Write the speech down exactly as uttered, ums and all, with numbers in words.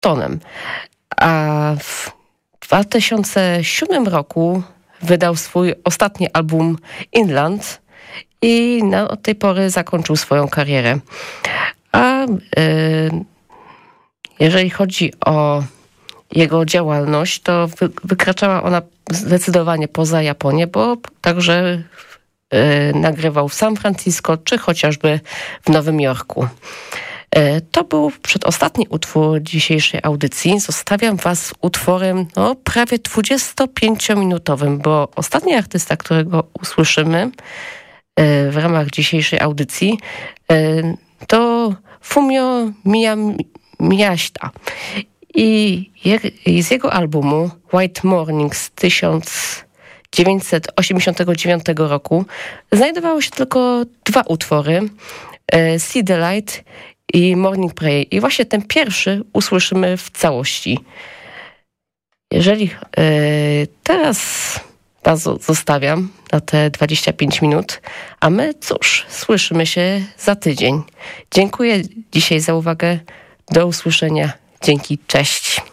Stonem. A w dwa tysiące siódmym roku wydał swój ostatni album Inland i no, od tej pory zakończył swoją karierę. A yy, jeżeli chodzi o jego działalność, to wy, wykraczała ona zdecydowanie poza Japonię, bo także yy, nagrywał w San Francisco czy chociażby w Nowym Jorku. Yy, to był przedostatni utwór dzisiejszej audycji. Zostawiam was z utworem no, prawie dwudziestopięciominutowym, bo ostatni artysta, którego usłyszymy yy, w ramach dzisiejszej audycji, yy, to Fumio Miyashita. I, je, I z jego albumu White Morning z tysiąc dziewięćset osiemdziesiątego dziewiątego roku znajdowały się tylko dwa utwory, e, See the Light i Morning Prayer. I właśnie ten pierwszy usłyszymy w całości. Jeżeli e, teraz was zostawiam na te dwadzieścia pięć minut, a my cóż, słyszymy się za tydzień. Dziękuję dzisiaj za uwagę. Do usłyszenia. Dzięki, cześć.